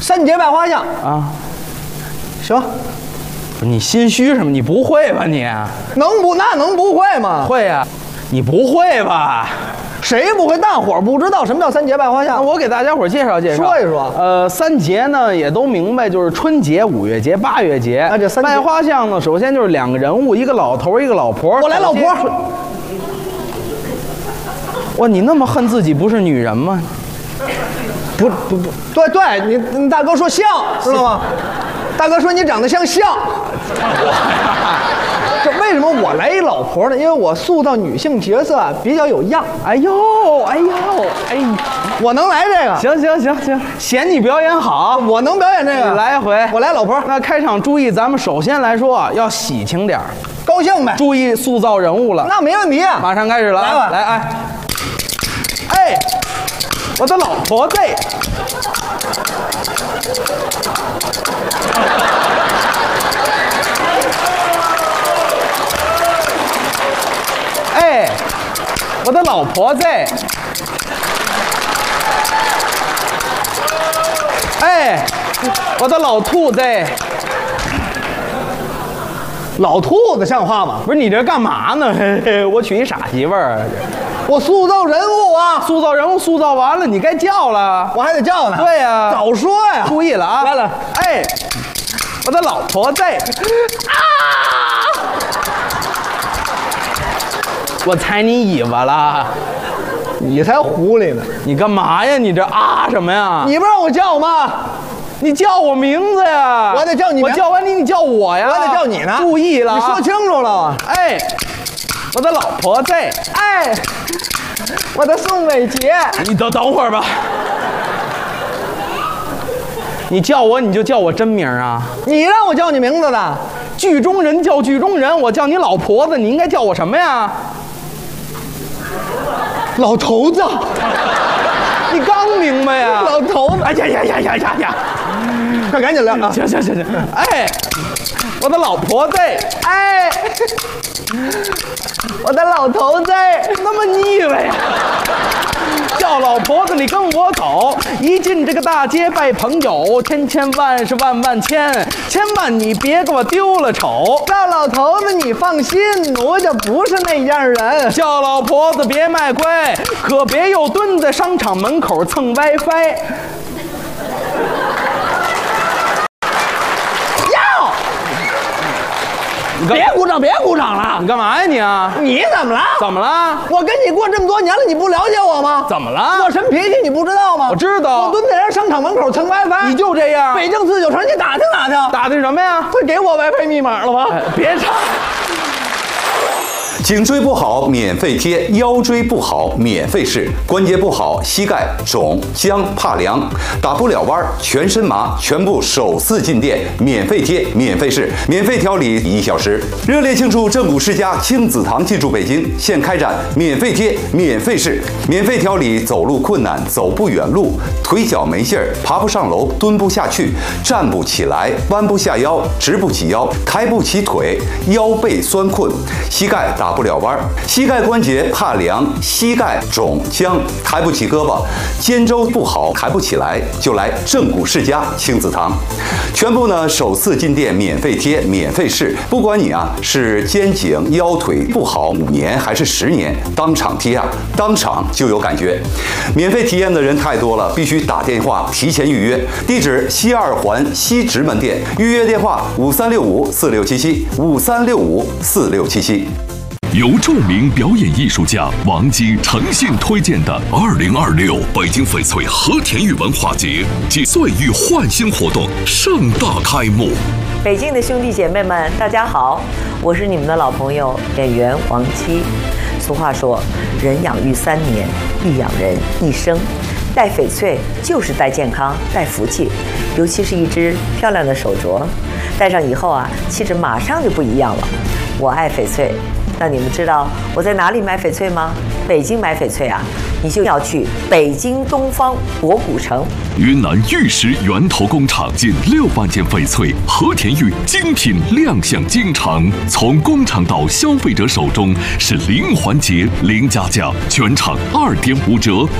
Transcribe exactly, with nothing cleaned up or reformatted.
三节百花香啊， 行。 你心虚什么？你不会吧你？ 能不那能不会吗？ 会呀、啊，你不会吧？ 谁不会？大伙儿不知道什么叫三节百花香。 我给大家伙儿介绍介绍， 说一说。 呃，三节呢也都明白，就是春节、五月节、八月节。 那这三百花香呢，首先就是两个人物，一个老头，一个老婆。 我来老婆。 哇，你那么恨自己不是女人吗？ 不不不，对对，你你大哥说像，知道吗？大哥说你长得像像。这为什么我来一老婆呢？因为我塑造女性角色比较有样。 哎呦，哎呦，哎， 我能来这个？ 行行行行，嫌你表演好， 我能表演这个。 你来一回， 我来老婆。 那开场注意，咱们首先来说要喜庆点儿， 高兴呗。 注意塑造人物了。 那没问题啊， 马上开始了。 来吧， 来哎，哎，我的老婆子。哎，我的老婆子。哎，我的老兔子。 老兔子像话吗？ 不是你这干嘛呢？嘿嘿，我娶一傻媳妇儿。 我塑造人物啊， 塑造人物塑造完了，你该叫了。 我还得叫呢。 对呀、啊， 早说呀！ 注意了啊！ 来了， 哎，我的老婆子。啊！我踩你尾巴了。 你才狐狸呢！ 你干嘛呀？你这啊什么呀？ 你不让我叫吗？ 你叫我名字呀！ 我得叫你。 我叫完你，你叫我呀！ 我得叫你呢。 注意了， 你说清楚了。 哎，我的老婆子。 哎，我的宋伟杰。 你等等会儿吧。你叫我，你就叫我真名啊？ 你让我叫你名字的。 剧中人叫剧中人，我叫你老婆子，你应该叫我什么呀？ 老头子。 你刚明白呀？ 老头子。 哎呀呀呀呀呀呀！ 快赶紧聊啊！ 行行行行，哎，我的老婆子。 哎，我的老头子， 那么腻歪呀！叫老婆子，你跟我走，一进这个大街拜朋友，千千万是万万千，千万你别给我丢了丑。 叫老头子你放心，我就不是那样人。 叫老婆子别卖乖，可别又蹲在商场门口蹭 WiFi。 别鼓掌，别鼓掌了！ 你干嘛呀你啊？ 你怎么了？ 怎么了？ 我跟你过这么多年了，你不了解我吗？ 怎么了？ 我什么脾气你不知道吗？ 我知道。 我蹲在人商场门口蹭 WiFi， 你就这样。 北京四九城，你打听打听。 打听什么呀？ 会给我 WiFi 密码了吗？ 哎、别唱。 颈椎不好免费贴，腰椎不好免费试，关节不好膝盖肿僵怕凉，打不了弯全身麻，全部首次进店免费贴免费试，免费调理一小时。热烈庆祝正骨世家亲子堂进驻北京，现开展免费贴免费试，免费调理走路困难、走不远路、腿脚没劲儿、爬不上楼、蹲不下去、站不起来、弯不下腰、直不起腰、抬不起腿、腰背酸困、膝盖打不了弯，膝盖关节怕凉，膝盖肿僵，抬不起胳膊，肩周不好，抬不起来，就来正骨世家亲子堂，全部呢首次进店免费贴免费试，不管你啊是肩颈腰腿不好五年还是十年，当场贴啊，当场就有感觉。免费体验的人太多了，必须打电话提前预约。地址西二环西直门店，预约电话五三六五四六七七五三六五四六七七。 由著名表演艺术家王姬诚信推荐的二零二六北京翡翠和田玉文化节暨岁玉焕新活动盛大开幕。 北京的兄弟姐妹们，大家好，我是你们的老朋友演员王姬。俗话说，人养育三年，亦养人一生。戴翡翠就是戴健康、戴福气，尤其是一只漂亮的手镯，戴上以后啊，气质马上就不一样了。我爱翡翠。那你们知道我在哪里买翡翠吗？北京买翡翠啊，你就要去北京东方博古城。 云南玉石源头工厂近六万件翡翠和田玉精品亮相京城，从工厂到消费者手中是零环节、零加价，全场二点五折，